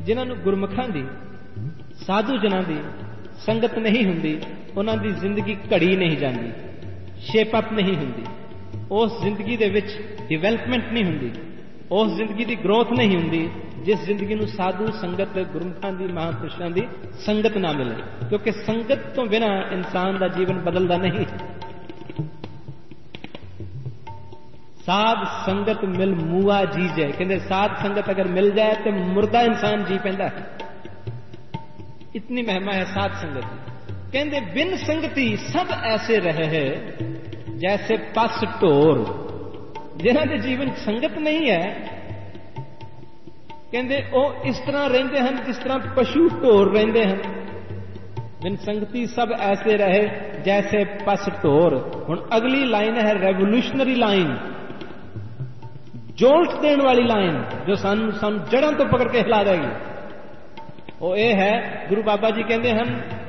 जिन्हां नूं गुरमुखां दी, साधु जनां दी संगत नहीं हुंदी, उन्हां दी जिंदगी घड़ी नहीं जाती, शेप अप नहीं हुंदी, उस जिंदगी दे विच डिवेलपमेंट नहीं हुंदी, उस जिंदगी की ग्रोथ नहीं हुंदी जिस जिंदगी नूं साधु संगत गुरमुखां दी, महापुरुषां दी संगत ना मिले। क्योंकि संगत तो बिना इंसान का जीवन बदलता नहीं। साध संगत मिल मुआ जी जाए, कहते साध संगत अगर मिल जाए तो मुर्दा इंसान जी पैंदा है। इतनी महिमा है साध संगत की। कहते बिन संगति सब ऐसे रहे है जैसे पस ढोर, जिन्हां दे जीवन संगत नहीं है, कहते वह इस तरह रहते हैं जिस तरह पशु ढोर रहते हैं। बिन संगति सब ऐसे रहे जैसे पस ढोर। हुण अगली लाइन है रेवोल्यूशनरी लाइन, जोल्ट देने वाली लाइन, जो सानू जड़ों तो पकड़ के हिला देगी। वो ये है, गुरु बाबा जी कहते हैं